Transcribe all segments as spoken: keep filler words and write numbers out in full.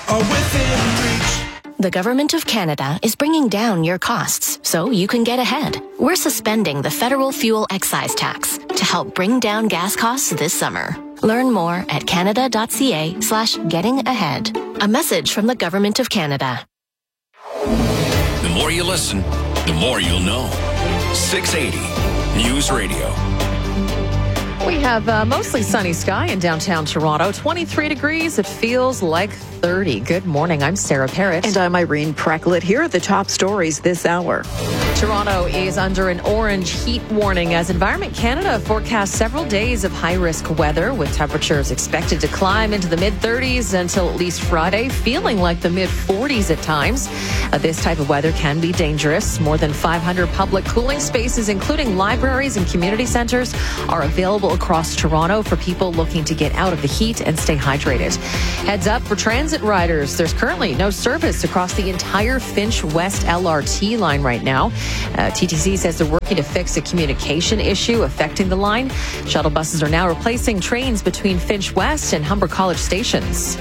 are within reach. The Government of Canada is bringing down your costs so you can get ahead. We're suspending the federal fuel excise tax to help bring down gas costs this summer. Learn more at canada.ca slash getting ahead. A message from the Government of Canada. The more you listen, the more you'll know. six eighty News Radio. We have uh, mostly sunny sky in downtown Toronto. twenty-three degrees. It feels like thirty. Good morning. I'm Sarah Parrott. And I'm Irene Precklet. Here are the top stories this hour. Toronto is under an orange heat warning as Environment Canada forecasts several days of high-risk weather, with temperatures expected to climb into the mid-thirties until at least Friday, feeling like the mid-forties at times. Uh, this type of weather can be dangerous. More than five hundred public cooling spaces, including libraries and community centres, are available across Toronto for people looking to get out of the heat and stay hydrated. Heads up for transit riders. There's currently no service across the entire Finch West L R T line right now. Uh, T T C says they're working to fix a communication issue affecting the line. Shuttle buses are now replacing trains between Finch West and Humber College stations.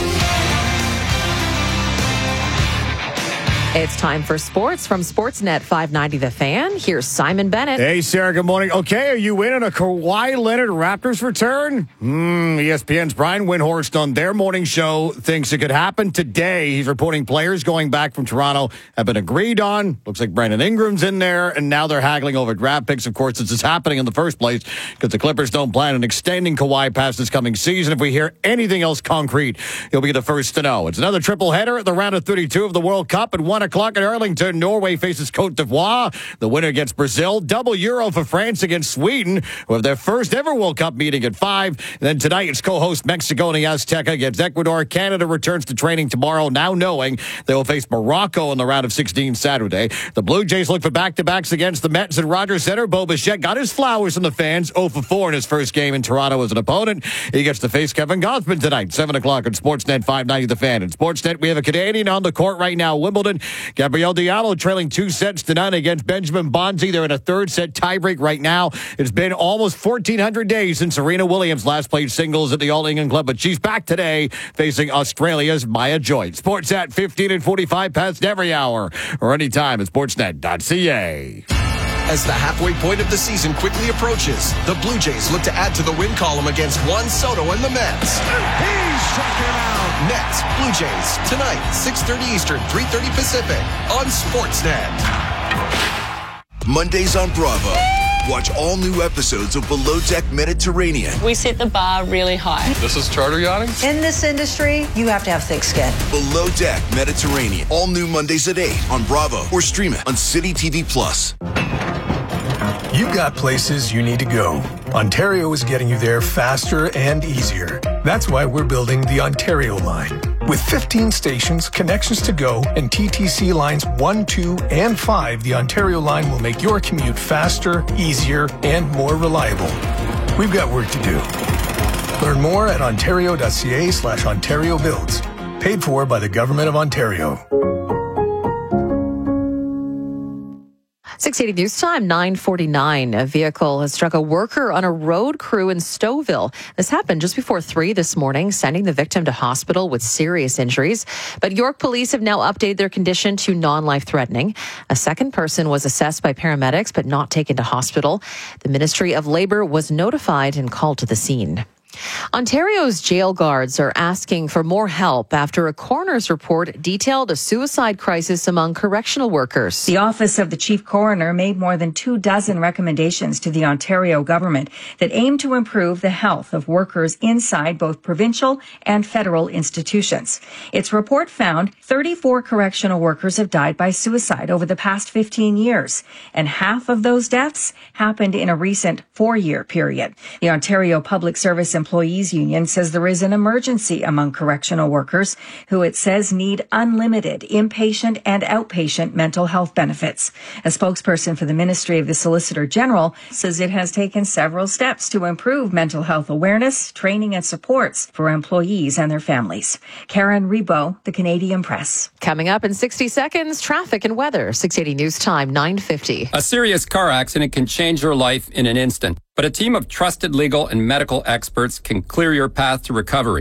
It's time for sports from Sportsnet five ninety The Fan. Here's Simon Bennett. Hey, Sarah, good morning. Okay, are you in on a Kawhi Leonard Raptors return? Mm, E S P N's Brian Windhorst on their morning show thinks it could happen today. He's reporting players going back from Toronto have been agreed on. Looks like Brandon Ingram's in there, and now they're haggling over draft picks. Of course, this is happening in the first place because the Clippers don't plan on extending Kawhi past this coming season. If we hear anything else concrete, you'll be the first to know. It's another triple header at the round of thirty-two of the World Cup at one o'clock in Arlington. Norway faces Cote d'Ivoire. The winner gets Brazil. Double Euro for France against Sweden, who have their first ever World Cup meeting at five. And then tonight it's co-host Mexico and the Azteca against Ecuador. Canada returns to training tomorrow, now knowing they will face Morocco in the round of sixteen Saturday. The Blue Jays look for back-to-backs against the Mets at Rogers Center. Bo Bichette got his flowers from the fans. oh for four in his first game in Toronto as an opponent. He gets to face Kevin Gausman tonight, seven o'clock on Sportsnet five ninety The Fan. In Sportsnet, we have a Canadian on the court right now, Wimbledon. Gabriel Diallo trailing two sets to none against Benjamin Bonzi. They're in a third set tiebreak right now. It's been almost fourteen hundred days since Serena Williams last played singles at the All England Club, but she's back today facing Australia's Maya Joyce. Sports at fifteen and forty-five past every hour or anytime at sportsnet dot c a. As the halfway point of the season quickly approaches, the Blue Jays look to add to the win column against Juan Soto and the Mets. He struck him out. Mets, Blue Jays, tonight, six thirty Eastern, three thirty Pacific, on Sportsnet. Mondays on Bravo. Watch all new episodes of Below Deck Mediterranean. We set the bar really high. This is charter yachting? In this industry, you have to have thick skin. Below Deck Mediterranean. All new Mondays at eight on Bravo or stream it on City T V Plus. You've got places you need to go. Ontario is getting you there faster and easier. That's why we're building the Ontario line. With fifteen stations, connections to go, and T T C lines one, two, and five, the Ontario line will make your commute faster, easier, and more reliable. We've got work to do. Learn more at ontario.ca slash Ontario Builds. Paid for by the Government of Ontario. six eighty News Time, nine forty-nine. A vehicle has struck a worker on a road crew in Stouffville. This happened just before three this morning, sending the victim to hospital with serious injuries. But York police have now updated their condition to non-life-threatening. A second person was assessed by paramedics but not taken to hospital. The Ministry of Labour was notified and called to the scene. Ontario's jail guards are asking for more help after a coroner's report detailed a suicide crisis among correctional workers. The Office of the Chief Coroner made more than two dozen recommendations to the Ontario government that aim to improve the health of workers inside both provincial and federal institutions. Its report found thirty-four correctional workers have died by suicide over the past fifteen years, and half of those deaths happened in a recent four-year period. The Ontario Public Service Employees Union says there is an emergency among correctional workers who it says need unlimited inpatient and outpatient mental health benefits. A spokesperson for the Ministry of the Solicitor General says it has taken several steps to improve mental health awareness, training and supports for employees and their families. Karen Rebo, The Canadian Press. Coming up in sixty seconds, traffic and weather. six eighty News Time, nine fifty. A serious car accident can change your life in an instant, but a team of trusted legal and medical experts can clear your path to recovery.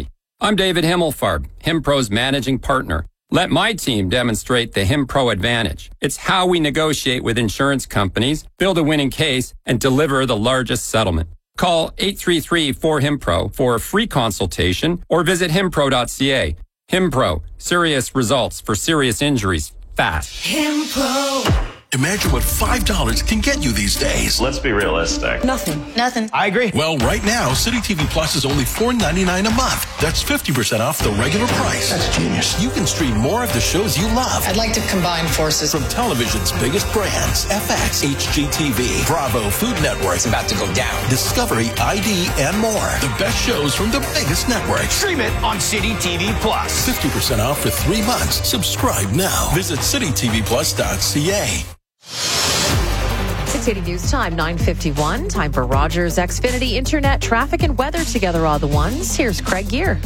I'm David Himmelfarb, HimPro's managing partner. Let my team demonstrate the HimPro advantage. It's how we negotiate with insurance companies, build a winning case, and deliver the largest settlement. Call eight three three, four, HIMPRO for a free consultation or visit himpro dot c a. HimPro, serious results for serious injuries, fast. HimPro. Imagine what five dollars can get you these days. Let's be realistic. Nothing. Nothing. I agree. Well, right now, City T V Plus is only four ninety-nine a month. That's fifty percent off the regular price. That's genius. You can stream more of the shows you love. I'd like to combine forces. From television's biggest brands, F X, H G T V, Bravo, Food Network. It's about to go down. Discovery, I D, and more. The best shows from the biggest networks. Stream it on City T V Plus. fifty percent off for three months. Subscribe now. Visit city t v plus dot c a. six eighty News Time, nine fifty-one. Time for Rogers Xfinity Internet traffic and weather together all the ones. Here's Craig Gear.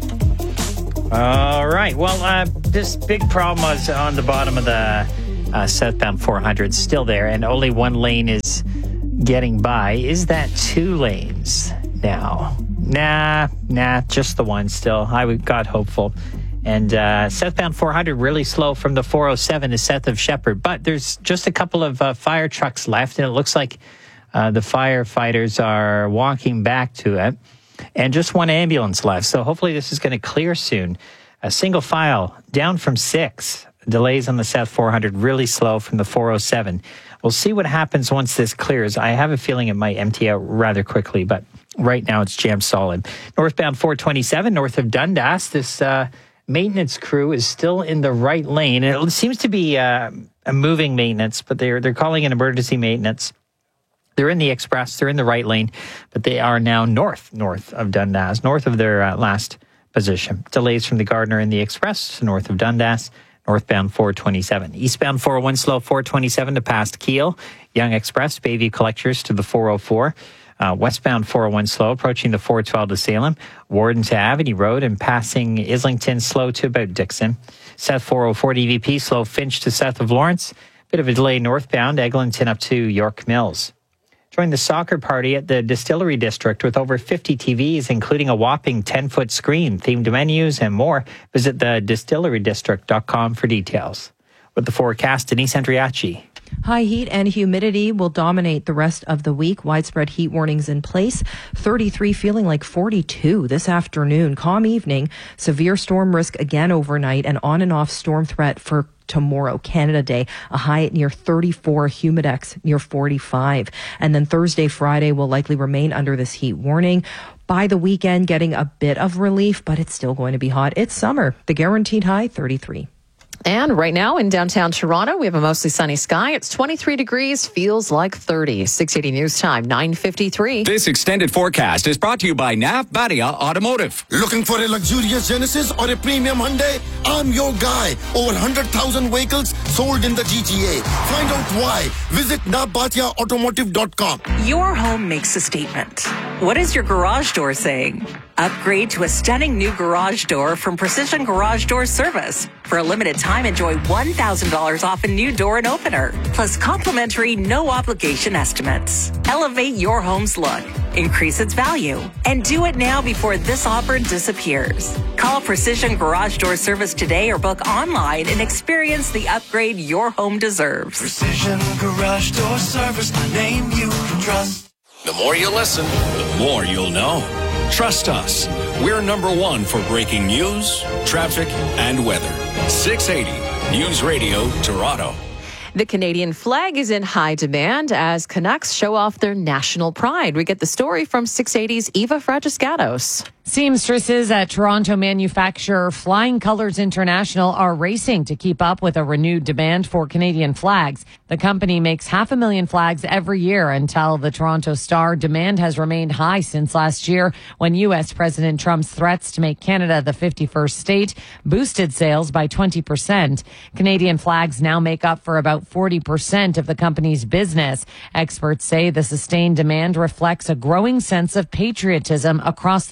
All right. Well, uh, this big problem was on the bottom of the uh, southbound four hundred, still there, and only one lane is getting by. Is that two lanes now? Nah, nah, just the one still. I got hopeful. And uh, southbound four hundred really slow from the four oh seven to south of Shepherd. But there's just a couple of uh, fire trucks left, and it looks like uh, the firefighters are walking back to it. And just one ambulance left. So hopefully this is going to clear soon. A single file down from six. Delays on the south four hundred really slow from the four oh seven. We'll see what happens once this clears. I have a feeling it might empty out rather quickly, but right now it's jammed solid. Northbound four twenty-seven, north of Dundas, this... Uh, maintenance crew is still in the right lane, and it seems to be uh, a moving maintenance, but they're they're calling it emergency maintenance. They're in the express, they're in the right lane, but they are now north, north of Dundas, north of their uh, last position. Delays from the Gardner in the express, north of Dundas, northbound four twenty-seven. Eastbound four oh one slow four twenty-seven to past Kiel. Young Express, Bayview Collectors to the four oh four. Uh, westbound four oh one slow, approaching the four twelve to Salem. Warden to Avenue Road and passing Islington slow to about Dixon. South four oh four D V P slow Finch to south of Lawrence. Bit of a delay northbound, Eglinton up to York Mills. Join the soccer party at the Distillery District with over fifty T Vs, including a whopping ten-foot screen, themed menus, and more. Visit the distillery district dot com for details. With the forecast, Denise Andriachi. High heat and humidity will dominate the rest of the week. Widespread heat warnings in place. thirty-three feeling like forty-two this afternoon. Calm evening. Severe storm risk again overnight and on and off storm threat for tomorrow, Canada Day. A high at near thirty-four, humidex near forty-five. And then Thursday, Friday will likely remain under this heat warning. By the weekend, getting a bit of relief, but it's still going to be hot. It's summer. The guaranteed high, thirty-three. And right now in downtown Toronto, we have a mostly sunny sky. It's twenty-three degrees, feels like thirty. six eighty News Time, nine fifty-three. This extended forecast is brought to you by Nav Badia Automotive. Looking for a luxurious Genesis or a premium Hyundai? I'm your guy. Over one hundred thousand vehicles sold in the G T A. Find out why. Visit nav badia automotive dot com. Your home makes a statement. What is your garage door saying? Upgrade to a stunning new garage door from Precision Garage Door Service. For a limited time, enjoy one thousand dollars off a new door and opener, plus complimentary no-obligation estimates. Elevate your home's look, increase its value, and do it now before this offer disappears. Call Precision Garage Door Service today or book online and experience the upgrade your home deserves. Precision Garage Door Service, the name you can trust. The more you listen, the more you'll know. Trust us. We're number one for breaking news, traffic, and weather. six eighty News Radio, Toronto. The Canadian flag is in high demand as Canucks show off their national pride. We get the story from six eighty's Eva Fragiscatos. Seamstresses at Toronto manufacturer Flying Colours International are racing to keep up with a renewed demand for Canadian flags. The company makes half a million flags every year and tell the Toronto Star demand has remained high since last year when U S President Trump's threats to make Canada the fifty-first state boosted sales by twenty percent. Canadian flags now make up for about forty percent of the company's business. Experts say the sustained demand reflects a growing sense of patriotism across the country.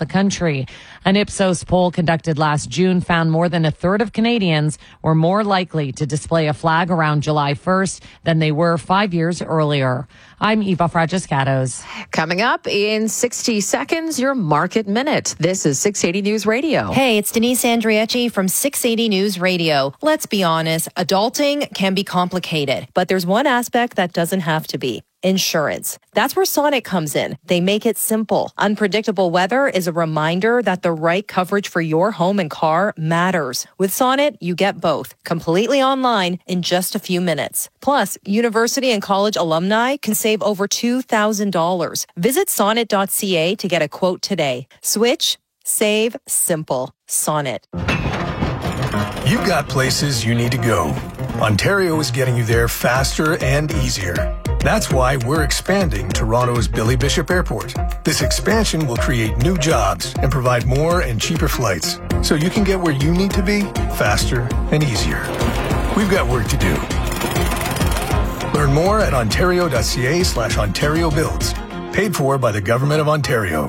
country. An Ipsos poll conducted last June found more than a third of Canadians were more likely to display a flag around July first than they were five years earlier. I'm Eva Fragiscatos. Coming up in sixty seconds, your Market Minute. This is six eighty News Radio. Hey, it's Denise Andriecci from six eighty News Radio. Let's be honest, adulting can be complicated, but there's one aspect that doesn't have to be. Insurance. That's where Sonnet comes in. They make it simple. Unpredictable weather is a reminder that the right coverage for your home and car matters. With Sonnet, you get both, completely online in just a few minutes. Plus, university and college alumni can save over two thousand dollars. Visit sonnet dot c a to get a quote today. Switch, save, simple. Sonnet. You've got places you need to go. Ontario is getting you there faster and easier. That's why we're expanding Toronto's Billy Bishop Airport. This expansion will create new jobs and provide more and cheaper flights, so you can get where you need to be faster and easier. We've got work to do. Learn more at ontario dot c a slash Ontario Builds. Paid for by the Government of Ontario.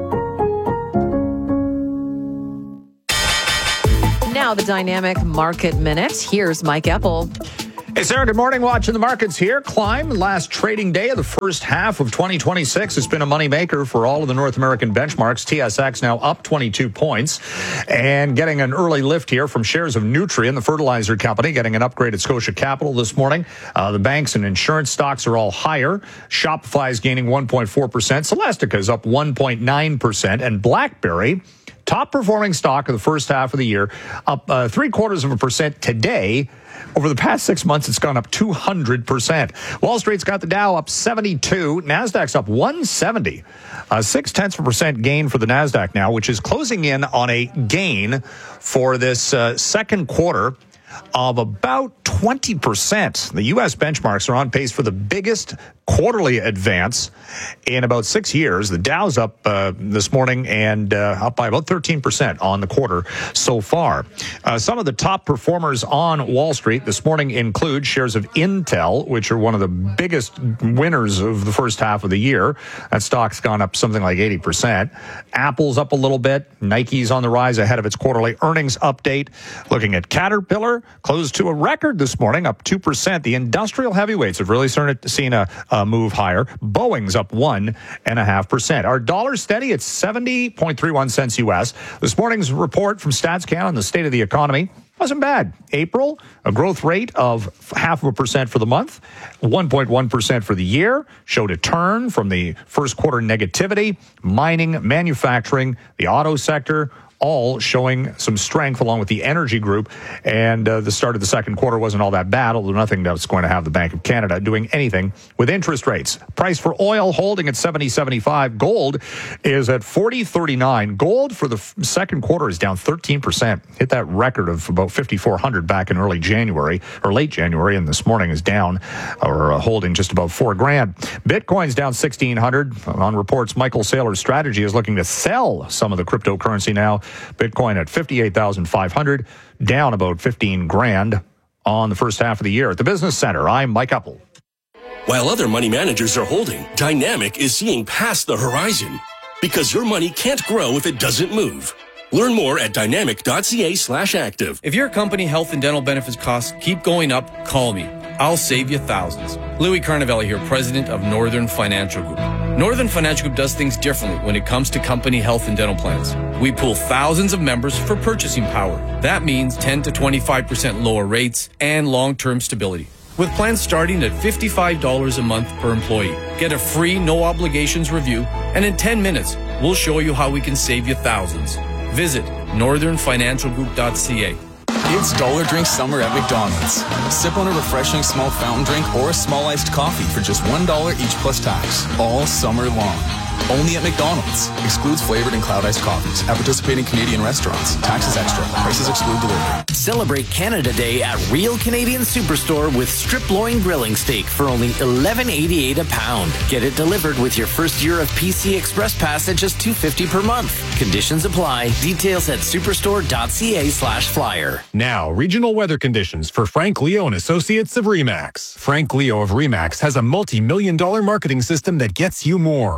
Now the Dynamic Market Minute. Here's Mike Eppel. Hey, Sarah, good morning. Watching the markets here. Climb, last trading day of the first half of twenty twenty-six. It's been a moneymaker for all of the North American benchmarks. T S X now up twenty-two points and getting an early lift here from shares of Nutrien, the fertilizer company, getting an upgrade at Scotia Capital this morning. Uh, the banks and insurance stocks are all higher. Shopify is gaining one point four percent. Celestica is up one point nine percent. And BlackBerry, top performing stock of the first half of the year, up uh, three quarters of a percent today. Over the past six months, it's gone up two hundred percent. Wall Street's got the Dow up seventy-two. NASDAQ's up one seventy. A six-tenths of a percent gain for the NASDAQ now, which is closing in on a gain for this uh, second quarter of about twenty percent. The U S benchmarks are on pace for the biggest quarterly advance in about six years. The Dow's up uh, this morning and uh, up by about thirteen percent on the quarter so far. Uh, some of the top performers on Wall Street this morning include shares of Intel, which are one of the biggest winners of the first half of the year. That stock's gone up something like eighty percent. Apple's up a little bit. Nike's on the rise ahead of its quarterly earnings update. Looking at Caterpillar, closed to a record this morning, up two percent. The industrial heavyweights have really started seen a Uh, move higher. Boeing's up one and a half percent. Our dollar steady at seventy point three one cents U S. This morning's report from StatsCan on the state of the economy wasn't bad. April, a growth rate of half of a percent for the month, one point one percent for the year, showed a turn from the first quarter negativity. Mining, manufacturing, the auto sector, all showing some strength along with the energy group. And uh, the start of the second quarter wasn't all that bad, although nothing that's going to have the Bank of Canada doing anything with interest rates. Price for oil holding at seventy seventy-five. Gold is at forty thirty-nine. Gold for the f- second quarter is down thirteen percent. Hit that record of about fifty-four hundred back in early January or late January, and this morning is down or uh, holding just about four grand. Bitcoin's down sixteen hundred. On reports, Michael Saylor's strategy is looking to sell some of the cryptocurrency now. Bitcoin at fifty-eight thousand five hundred, down about fifteen grand on the first half of the year. At the Business Center, I'm Mike Eppel. While other money managers are holding, Dynamic is seeing past the horizon because your money can't grow if it doesn't move. Learn more at dynamic dot c a slash active. If your company health and dental benefits costs keep going up, call me. I'll save you thousands. Louis Carnavelli here, president of Northern Financial Group. Northern Financial Group does things differently when it comes to company health and dental plans. We pool thousands of members for purchasing power. That means ten to twenty-five percent lower rates and long-term stability. With plans starting at fifty-five dollars a month per employee. Get a free, no-obligations review, and in ten minutes, we'll show you how we can save you thousands. Visit northern financial group dot c a. It's Dollar Drink Summer at McDonald's. Sip on a refreshing small fountain drink or a small iced coffee for just one dollar each plus tax, all summer long. Only at McDonald's. Excludes flavored and cloud iced coffees. At participating Canadian restaurants. Taxes extra. Prices exclude delivery. Celebrate Canada Day at Real Canadian Superstore with strip loin grilling steak for only eleven eighty-eight a pound. Get it delivered with your first year of P C Express Pass at just two fifty per month. Conditions apply. Details at superstore dot c a slash flyer. Now, regional weather conditions for Frank Leo and Associates of RE/MAX. Frank Leo of RE/MAX has a multi-million dollar marketing system that gets you more. Sell and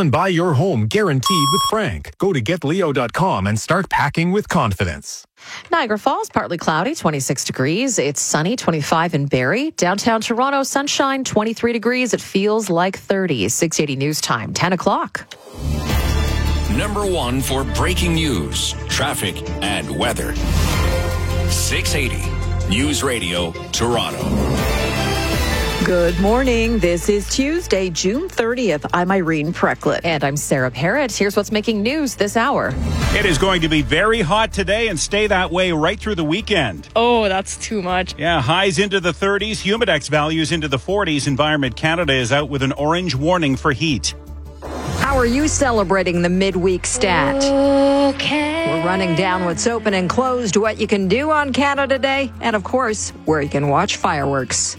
and buy your home guaranteed with Frank. Go to get leo dot com and start packing with confidence. Niagara Falls, partly cloudy, twenty-six degrees. It's sunny, twenty-five in Barrie. Downtown Toronto, sunshine, twenty-three degrees. It feels like thirty. six eighty News Time, ten o'clock. Number one for breaking news, traffic, and weather. six eighty News Radio, Toronto. Good morning. This is Tuesday, June thirtieth. I'm Irene Precklett. And I'm Sarah Parrott. Here's what's making news this hour. It is going to be very hot today and stay that way right through the weekend. Oh, that's too much. Yeah, highs into the thirties, humidex values into the forties. Environment Canada is out with an orange warning for heat. How are you celebrating the midweek stat? Okay. We're running down what's open and closed, what you can do on Canada Day, and of course, where you can watch fireworks.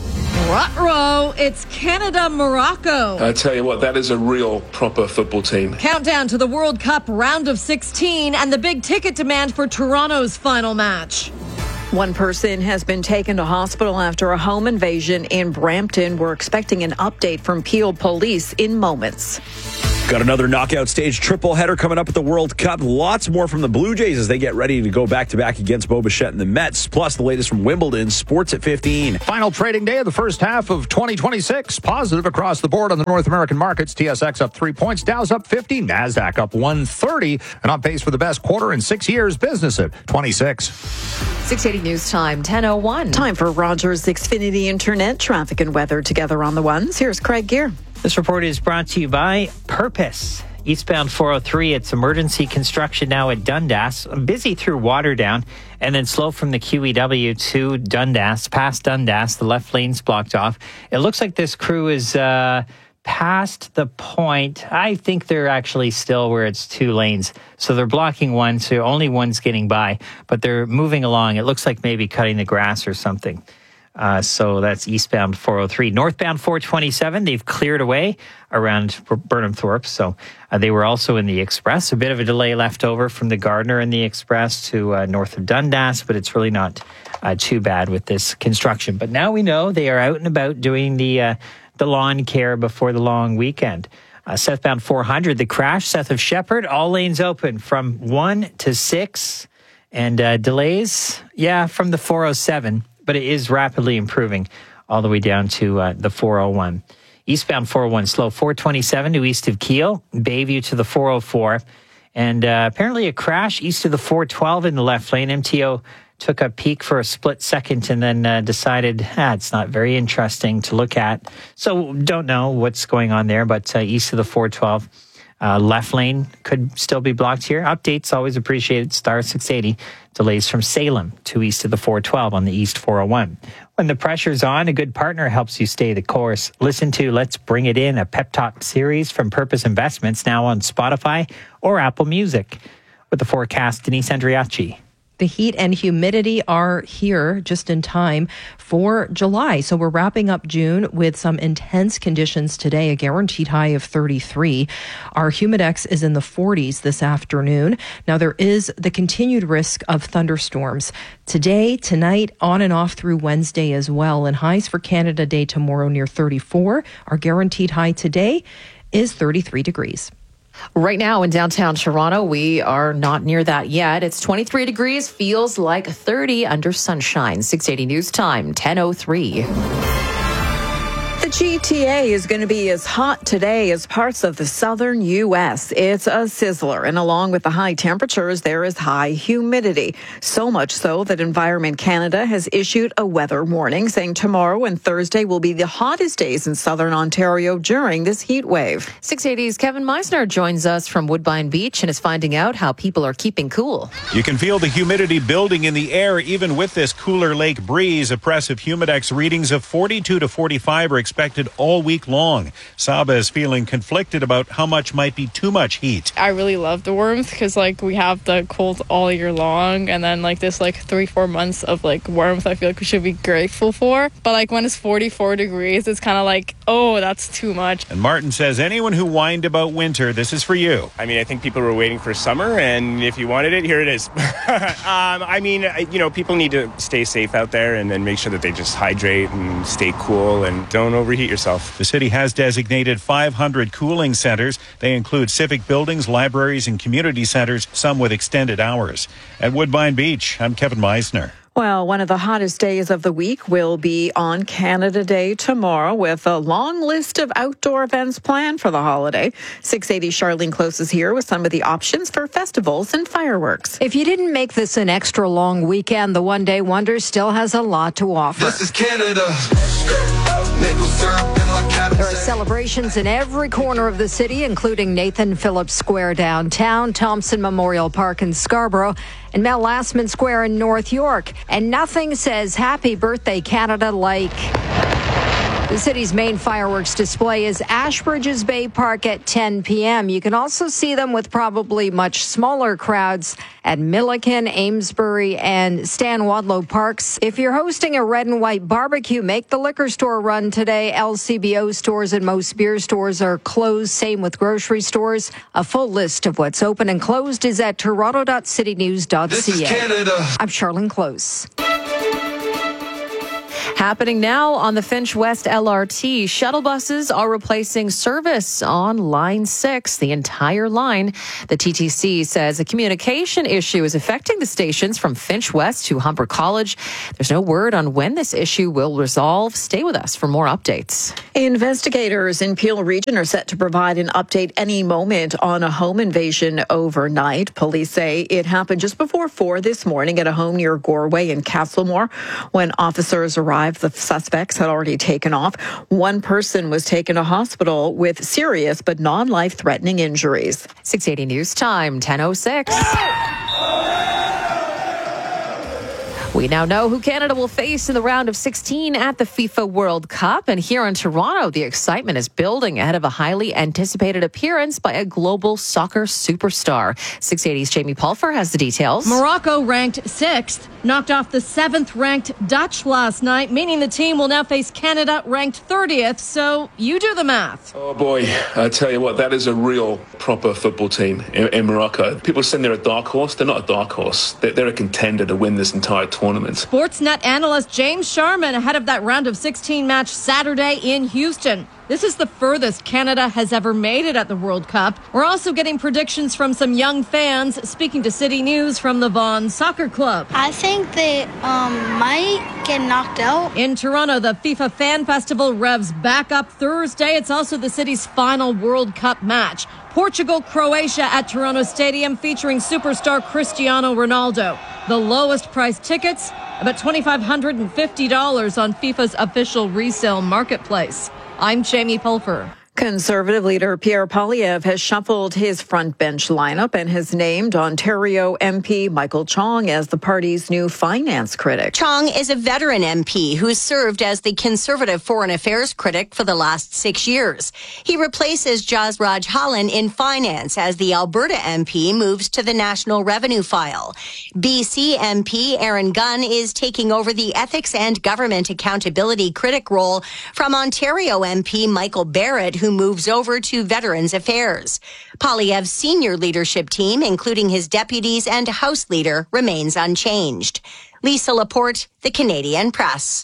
Ruh-roh, it's Canada-Morocco. I tell you what, that is a real proper football team. Countdown to the World Cup round of sixteen and the big ticket demand for Toronto's final match. One person has been taken to hospital after a home invasion in Brampton. We're expecting an update from Peel Police in moments. Got another knockout stage triple header coming up at the World Cup. Lots more from the Blue Jays as they get ready to go back-to-back against Bo Bichette and the Mets. Plus, the latest from Wimbledon. Sports at fifteen. Final trading day of the first half of twenty twenty-six. Positive across the board on the North American markets. T S X up three points. Dow's up fifty. NASDAQ up one thirty. And on pace for the best quarter in six years. Business at twenty-six. six eighty News Time, ten oh one. Time for Rogers Xfinity Internet. Traffic and weather together on the ones. Here's Craig Gear. This report is brought to you by Purpose. Eastbound four oh three, it's emergency construction now at Dundas. Busy through Waterdown and then slow from the Q E W to Dundas. Past Dundas, the left lane's blocked off. It looks like this crew is uh, past the point. I think they're actually still where it's two lanes. So they're blocking one, so only one's getting by. But they're moving along. It looks like maybe cutting the grass or something. Uh, so that's eastbound four oh three. Northbound four twenty-seven, they've cleared away around Burnham Thorpe. So uh, they were also in the Express. A bit of a delay left over from the Gardner and the Express to uh, north of Dundas, but it's really not uh, too bad with this construction. But now we know they are out and about doing the uh, the lawn care before the long weekend. Uh, southbound four hundred, the crash, south of Shepherd, all lanes open from one to six. And uh, delays, yeah, from the four oh seven. But it is rapidly improving all the way down to uh, the four oh one. Eastbound four oh one slow, four twenty-seven to east of Kiel, Bayview to the four oh four. And uh, apparently a crash east of the four twelve in the left lane. M T O took a peek for a split second and then uh, decided, ah, it's not very interesting to look at. So don't know what's going on there, but uh, east of the four twelve. Uh, left lane could still be blocked here. Updates always appreciated. Star six eighty. Delays from Salem to east of the four twelve on the east four oh one. When the pressure's on, a good partner helps you stay the course. Listen to Let's Bring It In, a pep talk series from Purpose Investments, now on Spotify or Apple Music. With the forecast, Denise Andriachi. The heat and humidity are here just in time for July. So we're wrapping up June with some intense conditions today, a guaranteed high of thirty-three. Our humidex is in the forties this afternoon. Now there is the continued risk of thunderstorms today, tonight, on and off through Wednesday as well. And highs for Canada Day tomorrow near thirty-four. Our guaranteed high today is thirty-three degrees. Right now in downtown Toronto, we are not near that yet. It's twenty-three degrees, feels like thirty under sunshine. six eighty News Time, ten oh three. The G T A is going to be as hot today as parts of the southern U S. It's a sizzler, and along with the high temperatures, there is high humidity. So much so that Environment Canada has issued a weather warning, saying tomorrow and Thursday will be the hottest days in southern Ontario during this heat wave. six eighty's Kevin Meisner joins us from Woodbine Beach and is finding out how people are keeping cool. You can feel the humidity building in the air even with this cooler lake breeze. Oppressive humidex readings of forty-two to forty-five are expected all week long. Saba is feeling conflicted about how much might be too much heat. I really love the warmth because like we have the cold all year long, and then like this like three four months of like warmth I feel like we should be grateful for. But like when it's forty-four degrees, it's kind of like, oh, that's too much. And Martin says anyone who whined about winter, this is for you. I mean, I think people were waiting for summer, and if you wanted it, here it is. um, I mean, you know, people need to stay safe out there and then make sure that they just hydrate and stay cool and don't over overheat yourself. The city has designated five hundred cooling centers. They include civic buildings, libraries, and community centers, some with extended hours. At Woodbine Beach, I'm Kevin Meisner. Well, one of the hottest days of the week will be on Canada Day tomorrow, with a long list of outdoor events planned for the holiday. six eighty Charlene Close is here with some of the options for festivals and fireworks. If you didn't make this an extra long weekend, the One Day Wonder still has a lot to offer. This is Canada. There are celebrations in every corner of the city, including Nathan Phillips Square downtown, Thompson Memorial Park in Scarborough, and Mel Lastman Square in North York. And nothing says Happy Birthday Canada like... The city's main fireworks display is Ashbridges Bay Park at ten p.m. You can also see them with probably much smaller crowds at Milliken, Amesbury, and Stan Wadlow Parks. If you're hosting a red and white barbecue, make the liquor store run today. L C B O stores and most beer stores are closed. Same with grocery stores. A full list of what's open and closed is at toronto dot city news dot c a. This is Canada. I'm Charlene Close. Happening now on the Finch West L R T. Shuttle buses are replacing service on Line six, the entire line. The T T C says a communication issue is affecting the stations from Finch West to Humber College. There's no word on when this issue will resolve. Stay with us for more updates. Investigators in Peel Region are set to provide an update any moment on a home invasion overnight. Police say it happened just before four this morning at a home near Goreway in Castlemore. When officers arrived, the suspects had already taken off. One person was taken to hospital with serious but non-life-threatening injuries. six eighty News Time, ten oh six. We now know who Canada will face in the round of sixteen at the FIFA World Cup. And here in Toronto, the excitement is building ahead of a highly anticipated appearance by a global soccer superstar. six eighty's Jamie Pulfer has the details. Morocco ranked sixth, knocked off the seventh-ranked Dutch last night, meaning the team will now face Canada ranked thirtieth. So you do the math. Oh boy, I tell you what, that is a real proper football team in, in Morocco. People saying they're a dark horse. They're not a dark horse. They're, they're a contender to win this entire tournament. Sportsnet analyst James Sharman ahead of that round of sixteen match Saturday in Houston. This is the furthest Canada has ever made it at the World Cup. We're also getting predictions from some young fans. Speaking to City News from the Vaughan Soccer Club. I think they um, might get knocked out. In Toronto, the FIFA Fan Festival revs back up Thursday. It's also the city's final World Cup match. Portugal-Croatia at Toronto Stadium, featuring superstar Cristiano Ronaldo. The lowest priced tickets, about two thousand five hundred fifty dollars on FIFA's official resale marketplace. I'm Jamie Pulfer. Conservative leader Pierre Poilievre has shuffled his front bench lineup and has named Ontario M P Michael Chong as the party's new finance critic. Chong is a veteran M P who has served as the Conservative Foreign Affairs critic for the last six years. He replaces Jasraj Hallan in finance as the Alberta M P moves to the National Revenue File. B C M P Aaron Gunn is taking over the Ethics and Government Accountability critic role from Ontario M P Michael Barrett, who moves over to Veterans Affairs. Poilievre's senior leadership team, including his deputies and House leader, remains unchanged. Lisa Laporte, The Canadian Press.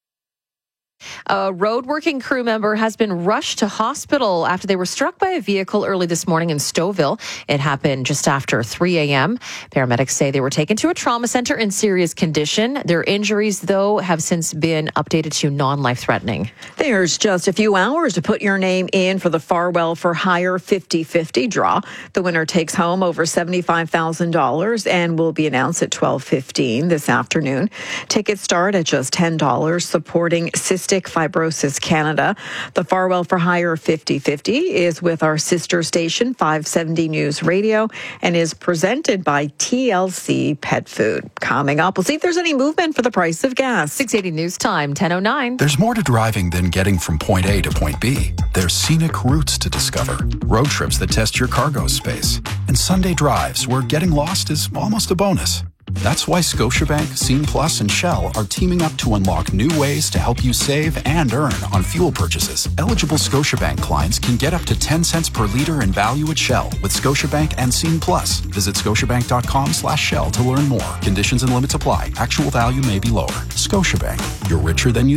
A road-working crew member has been rushed to hospital after they were struck by a vehicle early this morning in Stouffville. It happened just after three a.m. Paramedics say they were taken to a trauma center in serious condition. Their injuries, though, have since been updated to non-life-threatening. There's just a few hours to put your name in for the Farwell for Hire fifty-fifty draw. The winner takes home over seventy-five thousand dollars and will be announced at twelve fifteen this afternoon. Tickets start at just ten dollars, supporting Cystic Fibrosis Canada. The Farwell for Hire fifty-fifty is with our sister station, five seventy News Radio, and is presented by T L C Pet Food. Coming up, we'll see if there's any movement for the price of gas. six eighty News Time, ten oh nine. There's more to driving than getting from point A to point B. There's scenic routes to discover, road trips that test your cargo space, and Sunday drives where getting lost is almost a bonus. That's why Scotiabank, Scene Plus, and Shell are teaming up to unlock new ways to help you save and earn on fuel purchases. Eligible Scotiabank clients can get up to ten cents per liter in value at Shell with Scotiabank and Scene Plus. Visit scotiabank.com slash Shell to learn more. Conditions and limits apply. Actual value may be lower. Scotiabank. You're richer than you think.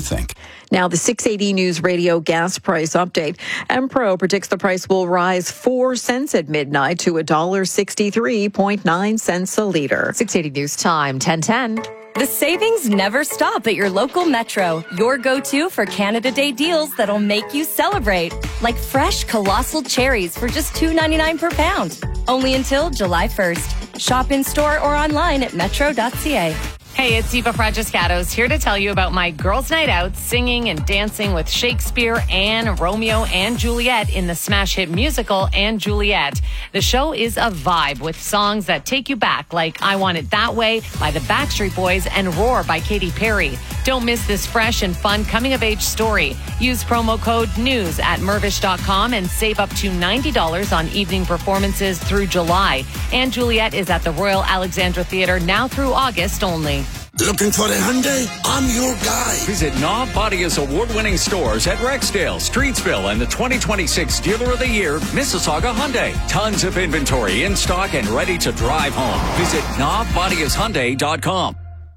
Now, the six eighty News Radio gas price update. Empro predicts the price will rise four cents at midnight to one dollar sixty-three point nine cents a litre. six eighty News Time, ten ten. The savings never stop at your local Metro. Your go-to for Canada Day deals that'll make you celebrate. Like fresh colossal cherries for just two ninety-nine per pound. Only until July first. Shop in store or online at metro dot c a. Hey, it's Eva Fragiscatos here to tell you about my girls' night out, singing and dancing with Shakespeare and Romeo and Juliet in the smash hit musical And Juliet. The show is a vibe with songs that take you back, like I Want It That Way by the Backstreet Boys and Roar by Katy Perry. Don't miss this fresh and fun coming-of-age story. Use promo code NEWS at mervish dot com and save up to ninety dollars on evening performances through July. And Juliet is at the Royal Alexandra Theatre now through August only. Looking for a Hyundai? I'm your guy. Visit Knob Bodia's award-winning stores at Rexdale, Streetsville, and the twenty twenty-six Dealer of the Year, Mississauga Hyundai. Tons of inventory in stock and ready to drive home. Visit knob bodias hyundai dot com.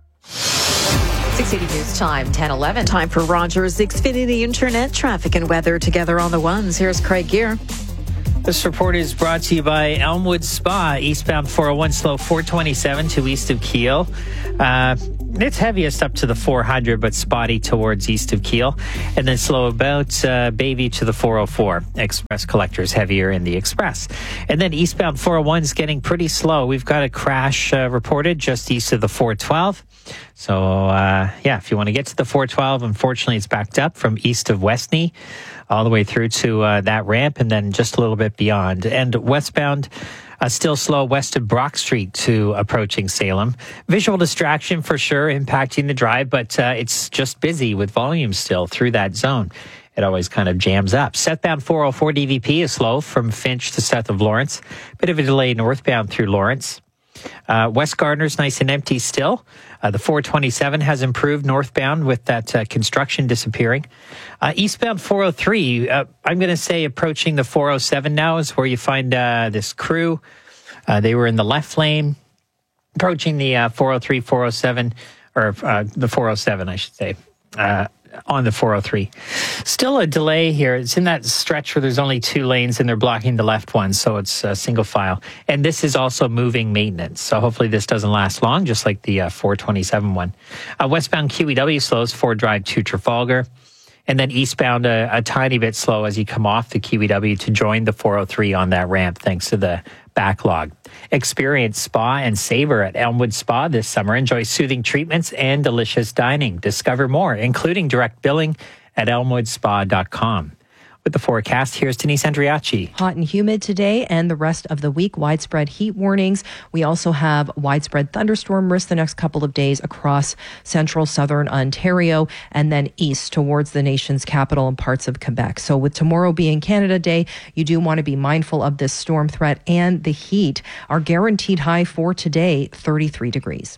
six eighty News Time, ten eleven. Time for Rogers Xfinity Internet traffic and weather together on the ones. Here's Craig Gear. This report is brought to you by Elmwood Spa, eastbound four oh one slow four twenty-seven to east of Kiel. Uh, it's heaviest up to the four hundred, but spotty towards east of Kiel. And then slow about uh, Bayview to the four oh four. Express collectors heavier in the Express. And then eastbound four oh one is getting pretty slow. We've got a crash uh, reported just east of the four twelve. So, uh, yeah, if you want to get to the four twelve, unfortunately, it's backed up from east of Westney all the way through to uh, that ramp and then just a little bit beyond. And westbound, uh, still slow west of Brock Street to approaching Salem. Visual distraction for sure impacting the drive, but uh, it's just busy with volume still through that zone. It always kind of jams up. Southbound four oh four D V P is slow from Finch to south of Lawrence. Bit of a delay northbound through Lawrence. Uh, West Gardner's nice and empty still. Uh, the four twenty-seven has improved northbound with that uh, construction disappearing. Uh, eastbound four oh three, uh, I'm going to say approaching the four oh seven now is where you find uh, this crew. Uh, they were in the left lane, approaching the uh, four oh three, four oh seven, or uh, the four oh seven, I should say. Uh, on the four oh three. Still a delay here. It's in that stretch where there's only two lanes and they're blocking the left one, so it's a single file. And this is also moving maintenance, so hopefully this doesn't last long, just like the uh, four twenty-seven one. Uh, westbound Q E W slows Ford Drive to Trafalgar. And then eastbound a, a tiny bit slow as you come off the Q E W to join the four oh three on that ramp, thanks to the backlog. Experience spa and savor at Elmwood Spa this summer. Enjoy soothing treatments and delicious dining. Discover more, including direct billing at elmwood spa dot com. With the forecast, here's Denise Andriachi. Hot and humid today and the rest of the week. Widespread heat warnings. We also have widespread thunderstorm risk the next couple of days across central southern Ontario and then east towards the nation's capital and parts of Quebec. So with tomorrow being Canada Day, you do want to be mindful of this storm threat and the heat. Our guaranteed high for today, thirty-three degrees.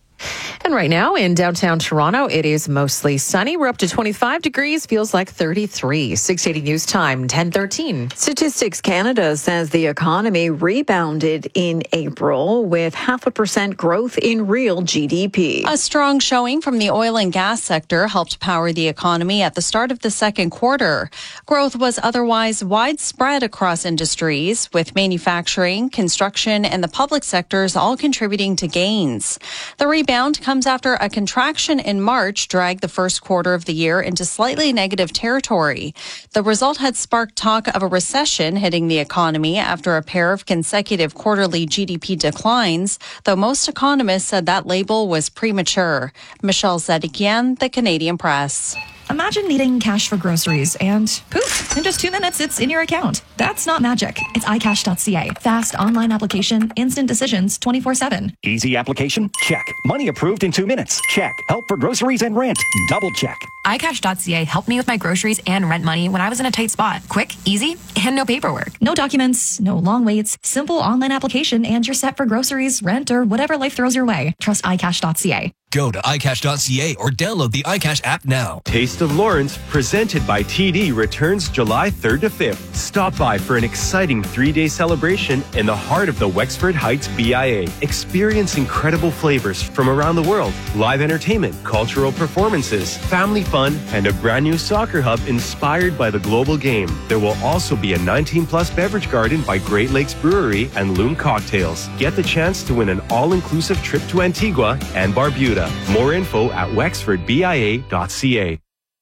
And right now in downtown Toronto, it is mostly sunny. We're up to twenty-five degrees, feels like thirty-three. six eighty News Time, ten thirteen. Statistics Canada says the economy rebounded in April with half a percent growth in real G D P. A strong showing from the oil and gas sector helped power the economy at the start of the second quarter. Growth was otherwise widespread across industries, with manufacturing, construction, and the public sectors all contributing to gains. The rebound comes after a contraction in March dragged the first quarter of the year into slightly negative territory. The result had sparked talk of a recession hitting the economy after a pair of consecutive quarterly G D P declines, though most economists said that label was premature. Michelle Zedekian, The Canadian Press. Imagine needing cash for groceries and poof, in just two minutes, it's in your account. That's not magic. It's i cash dot c a. Fast online application, instant decisions, twenty-four seven. Easy application? Check. Money approved in two minutes? Check. Help for groceries and rent? Double check. i cash dot c a helped me with my groceries and rent money when I was in a tight spot. Quick, easy, and no paperwork. No documents, no long waits, simple online application, and you're set for groceries, rent, or whatever life throws your way. Trust i cash dot c a. Go to i cash dot c a or download the iCash app now. Taste Best of Lawrence, presented by T D, returns July third to fifth. Stop by for an exciting three-day celebration in the heart of the Wexford Heights B I A. Experience incredible flavors from around the world, live entertainment, cultural performances, family fun, and a brand new soccer hub inspired by the global game. There will also be a nineteen plus beverage garden by Great Lakes Brewery and Loon Cocktails. Get the chance to win an all-inclusive trip to Antigua and Barbuda. More info at wexford b i a dot c a.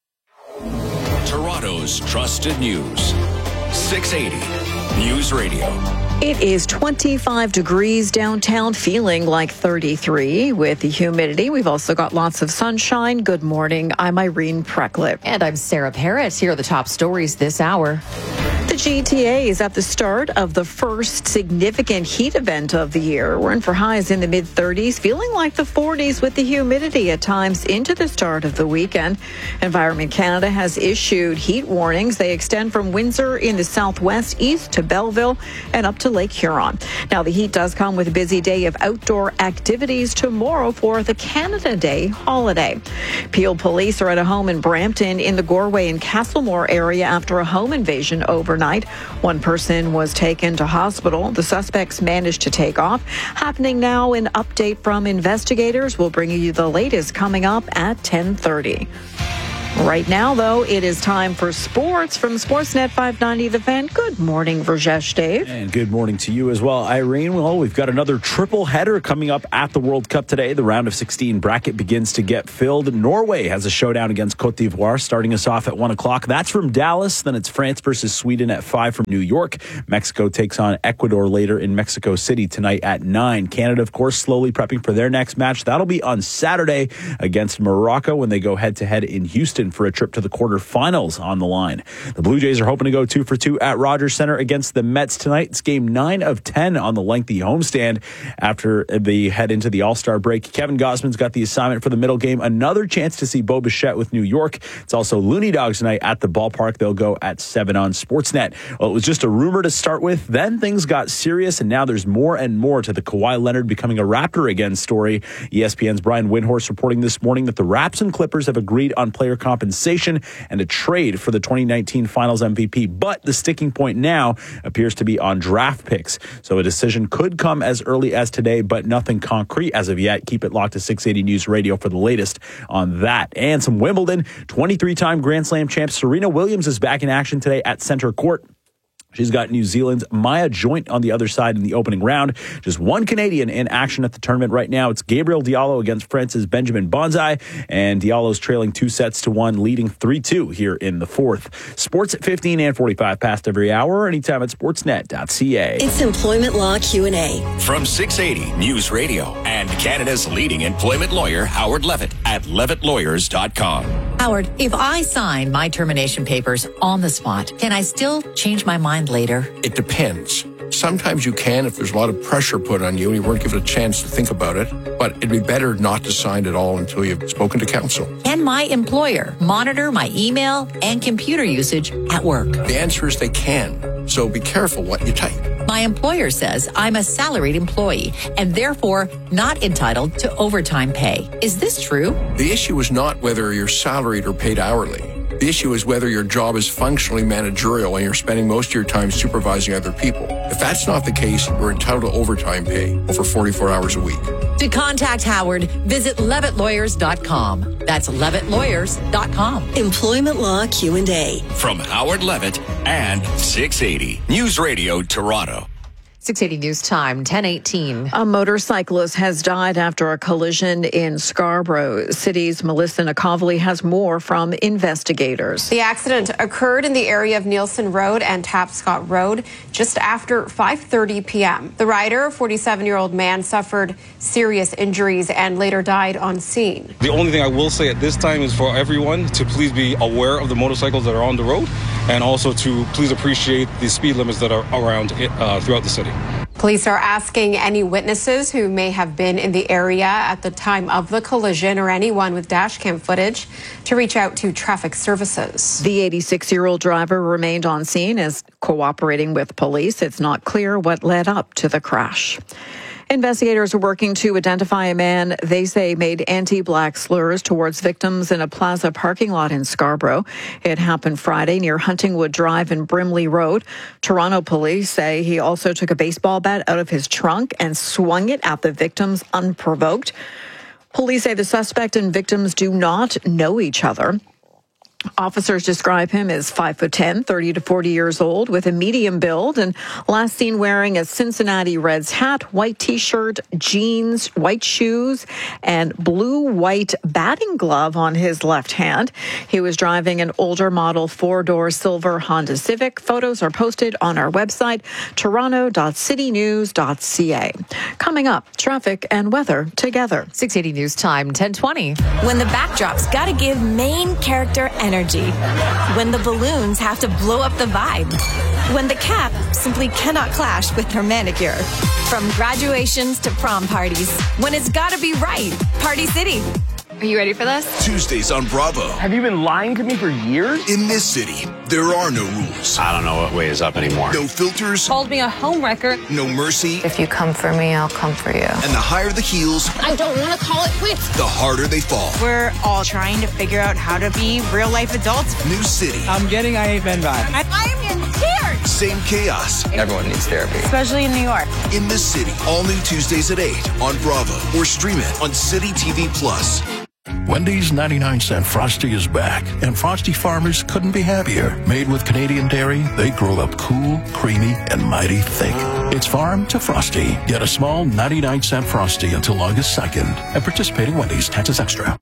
Toronto's trusted news. six eighty News Radio. It is twenty-five degrees downtown, feeling like thirty-three with the humidity. We've also got lots of sunshine. Good morning. I'm Irene Precklip. And I'm Sarah Parrott. Here are the top stories this hour. The G T A is at the start of the first significant heat event of the year. We're in for highs in the mid thirties, feeling like the forties with the humidity at times into the start of the weekend. Environment Canada has issued heat warnings. They extend from Windsor in the southwest east to Belleville and up to Lake Huron. Now, the heat does come with a busy day of outdoor activities tomorrow for the Canada Day holiday. Peel police are at a home in Brampton in the Goreway and Castlemore area after a home invasion overnight. One person was taken to hospital. The suspects managed to take off. Happening now, an update from investigators. We'll bring you the latest coming up at ten thirty. Right now, though, it is time for sports from Sportsnet five ninety The Fan. Good morning, Rajesh Dave. And good morning to you as well, Irene. Well, we've got another triple header coming up at the World Cup today. The round of sixteen bracket begins to get filled. Norway has a showdown against Cote d'Ivoire, starting us off at one o'clock. That's from Dallas. Then it's France versus Sweden at five from New York. Mexico takes on Ecuador later in Mexico City tonight at nine. Canada, of course, slowly prepping for their next match. That'll be on Saturday against Morocco when they go head-to-head in Houston for a trip to the quarterfinals on the line. The Blue Jays are hoping to go two for two at Rogers Center against the Mets tonight. It's game nine of ten on the lengthy homestand after they head into the All-Star break. Kevin Gausman's got the assignment for the middle game. Another chance to see Bo Bichette with New York. It's also Looney Dogs tonight at the ballpark. They'll go at seven on Sportsnet. Well, it was just a rumor to start with. Then things got serious, and now there's more and more to the Kawhi Leonard becoming a Raptor again story. E S P N's Brian Windhorst reporting this morning that the Raps and Clippers have agreed on player compensation and a trade for the twenty nineteen Finals M V P. But the sticking point now appears to be on draft picks. So a decision could come as early as today, but nothing concrete as of yet. Keep it locked to six eighty News Radio for the latest on that. And some Wimbledon. twenty-three-time Grand Slam champ Serena Williams is back in action today at Centre Court. She's got New Zealand's Maya Joint on the other side in the opening round. Just one Canadian in action at the tournament right now. It's Gabriel Diallo against France's Benjamin Bonzai, and Diallo's trailing two sets to one, leading three two here in the fourth. Sports at fifteen and forty-five past every hour, anytime at sportsnet dot c a. It's Employment Law Q and A. From six eighty News Radio and Canada's leading employment lawyer, Howard Levitt at levitt lawyers dot com. Howard, if I sign my termination papers on the spot, can I still change my mind later? It depends. Sometimes you can if there's a lot of pressure put on you and you weren't given a chance to think about it, but it'd be better not to sign at all until you've spoken to counsel. Can my employer monitor my email and computer usage at work? The answer is they can, so be careful what you type. My employer says I'm a salaried employee and therefore not entitled to overtime pay. Is this true? The issue is not whether you're salaried or paid hourly. The issue is whether your job is functionally managerial and you're spending most of your time supervising other people. If that's not the case, you're entitled to overtime pay over forty-four hours a week. To contact Howard, visit levitt lawyers dot com. That's levitt lawyers dot com. Employment Law Q and A. From Howard Levitt and six eighty News Radio Toronto. six eighty News Time, ten eighteen. A motorcyclist has died after a collision in Scarborough. City's Melissa Nakovely has more from investigators. The accident occurred in the area of Nielsen Road and Tapscott Road just after five thirty p.m. The rider, a forty-seven-year-old man, suffered serious injuries and later died on scene. The only thing I will say at this time is for everyone to please be aware of the motorcycles that are on the road and also to please appreciate the speed limits that are around it, uh, throughout the city. Police are asking any witnesses who may have been in the area at the time of the collision or anyone with dash cam footage to reach out to traffic services. The eighty-six-year-old driver remained on scene as cooperating with police. It's not clear what led up to the crash. Investigators are working to identify a man they say made anti-black slurs towards victims in a plaza parking lot in Scarborough. It happened Friday near Huntingwood Drive and Brimley Road. Toronto police say he also took a baseball bat out of his trunk and swung it at the victims unprovoked. Police say the suspect and victims do not know each other. Officers describe him as five foot ten, thirty to forty years old, with a medium build, and last seen wearing a Cincinnati Reds hat, white T-shirt, jeans, white shoes, and blue-white batting glove on his left hand. He was driving an older model four-door silver Honda Civic. Photos are posted on our website, toronto dot city news dot c a. Coming up, traffic and weather together. six eighty News Time, ten twenty. When the backdrop's got to give main character energy. When the balloons have to blow up the vibe. When the cap simply cannot clash with her manicure. From graduations to prom parties. When it's got to be right. Party City. Are you ready for this? Tuesdays on Bravo. Have you been lying to me for years? In this city, there are no rules. I don't know what way is up anymore. No filters. Called me a homewrecker. No mercy. If you come for me, I'll come for you. And the higher the heels, I don't want to call it quits. the harder they fall. We're all trying to figure out how to be real life adults. New city. I'm getting I Hate Men vibe. I, I'm in tears. Same chaos. Everyone needs therapy. Especially in New York. In this city. All new Tuesdays at eight on Bravo. Or stream it on City T V Plus. Wendy's ninety-nine cent Frosty is back, and Frosty farmers couldn't be happier. Made with Canadian dairy, they grow up cool, creamy, and mighty thick. It's farm to Frosty. Get a small ninety-nine cent Frosty until August second at participating Wendy's. Taxes extra.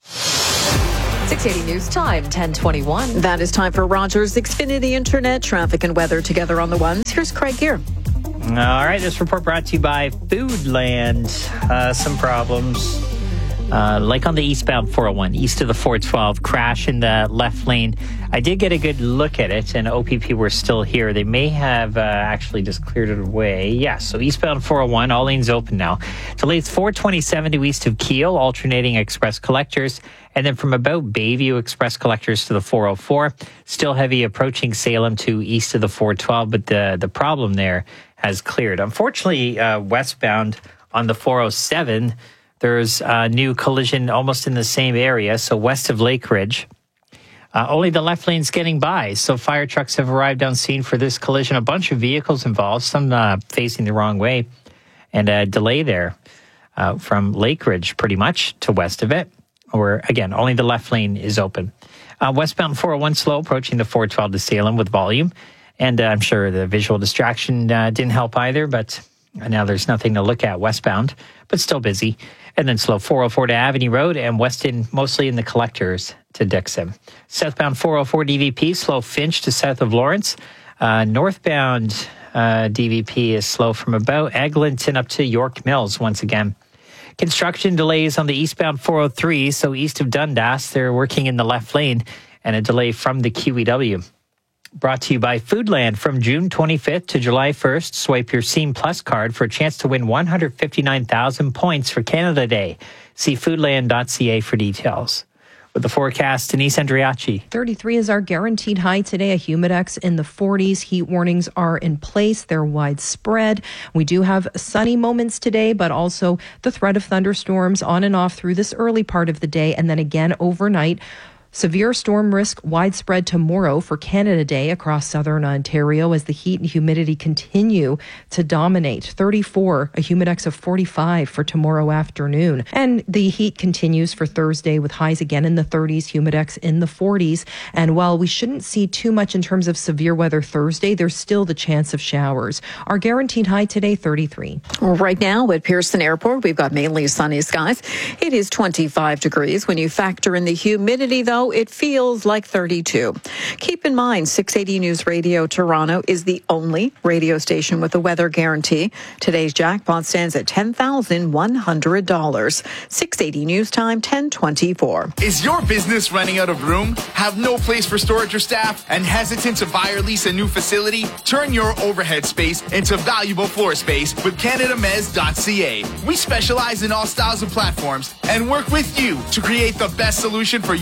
six eighty News Time, ten twenty-one. That is time for Rogers Xfinity Internet, traffic and weather together on the ones. Here's Craig Gear. All right, this report brought to you by Foodland. Uh, some problems. Uh, like on the eastbound four oh one, east of the four twelve, crash in the left lane. I did get a good look at it, and O P P were still here. They may have uh, actually just cleared it away. Yeah, so eastbound four oh one, all lanes open now. Delays four twenty-seven to east of Kiel, alternating express collectors. And then from about Bayview, express collectors to the four oh four. Still heavy approaching Salem to east of the four twelve, but the, the problem there has cleared. Unfortunately, uh, westbound on the four oh seven, there's a new collision almost in the same area, so west of Lake Ridge. Uh, only the left lane's getting by, so fire trucks have arrived on scene for this collision. A bunch of vehicles involved, some uh, facing the wrong way, and a delay there uh, from Lake Ridge pretty much to west of it, or again, only the left lane is open. Uh, westbound four oh one slow, approaching the four twelve to Salem with volume, and uh, I'm sure the visual distraction uh, didn't help either, but now there's nothing to look at westbound, but still busy. And then slow four oh four to Avenue Road and Weston, mostly in the collectors to Dixon. Southbound four oh four D V P, slow Finch to south of Lawrence. Uh, northbound uh, D V P is slow from about Eglinton up to York Mills once again. Construction delays on the eastbound four oh three, so east of Dundas, they're working in the left lane, and a delay from the Q E W. Brought to you by Foodland. From June twenty-fifth to July first, swipe your Scene Plus card for a chance to win one hundred fifty-nine thousand points for Canada Day. See foodland dot c a for details. With the forecast, Denise Andriachi. thirty-three is our guaranteed high today. A humidex in the forties. Heat warnings are in place. They're widespread. We do have sunny moments today, but also the threat of thunderstorms on and off through this early part of the day, and then again overnight. Severe storm risk widespread tomorrow for Canada Day across southern Ontario as the heat and humidity continue to dominate. thirty-four, a humidex of forty-five for tomorrow afternoon. And the heat continues for Thursday with highs again in the thirties, humidex in the forties. And while we shouldn't see too much in terms of severe weather Thursday, there's still the chance of showers. Our guaranteed high today, thirty-three. Right now at Pearson Airport, we've got mainly sunny skies. It is twenty-five degrees. When you factor in the humidity, though, it feels like thirty-two. Keep in mind, six eighty News Radio Toronto is the only radio station with a weather guarantee. Today's jackpot stands at ten thousand one hundred dollars. six eighty News Time, ten twenty-four. Is your business running out of room? Have no place for storage or staff? And hesitant to buy or lease a new facility? Turn your overhead space into valuable floor space with Canada Mez dot c a. We specialize in all styles of platforms and work with you to create the best solution for your business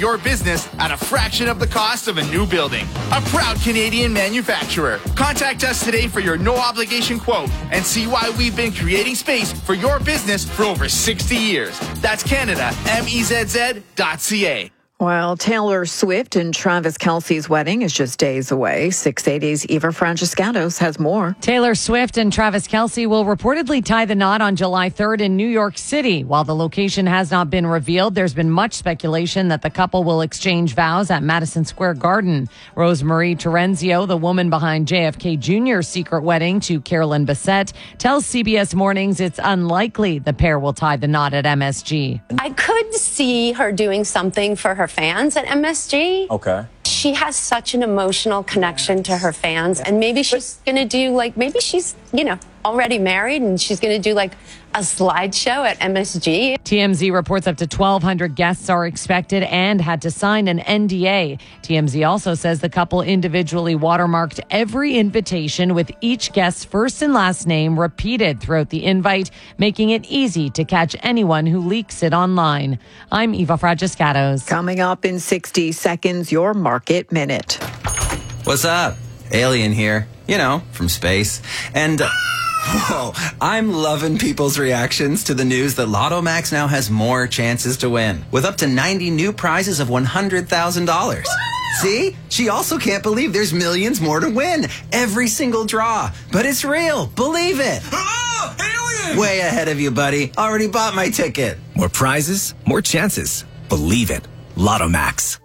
business at a fraction of the cost of a new building. A proud Canadian manufacturer. Contact us today for your no-obligation quote and see why we've been creating space for your business for over sixty years. That's Canada, M E Z Z dot C A. Well, Taylor Swift and Travis Kelce's wedding is just days away. six eighty's Eva Francescatos has more. Taylor Swift and Travis Kelce will reportedly tie the knot on July third in New York City. While the location has not been revealed, there's been much speculation that the couple will exchange vows at Madison Square Garden. Rosemarie Terenzio, the woman behind J F K Junior's secret wedding to Carolyn Bessette, tells C B S Mornings it's unlikely the pair will tie the knot at M S G. I could see her doing something for her fans at M S G. Okay. She has such an emotional connection to her fans, and maybe she's going to do like, maybe she's, you know, already married and she's going to do like a slideshow at M S G. T M Z reports up to twelve hundred guests are expected and had to sign an N D A. T M Z also says the couple individually watermarked every invitation with each guest's first and last name repeated throughout the invite, making it easy to catch anyone who leaks it online. I'm Eva Francescatos. Coming up in sixty seconds, your Market Minute. What's up? Alien here. You know, from space. And... Uh, Whoa, I'm loving people's reactions to the news that Lotto Max now has more chances to win, with up to ninety new prizes of one hundred thousand dollars. See? She also can't believe there's millions more to win. Every single draw. But it's real. Believe it. Oh, alien! Way ahead of you, buddy. Already bought my ticket. More prizes, more chances. Believe it. Lotto Max.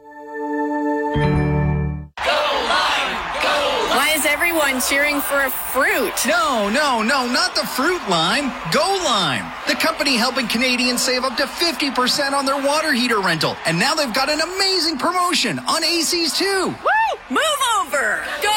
Everyone cheering for a fruit. No, no, no, not the fruit lime. Go Lime, the company helping Canadians save up to fifty percent on their water heater rental. And now they've got an amazing promotion on A Cs too. Woo! Move over. Go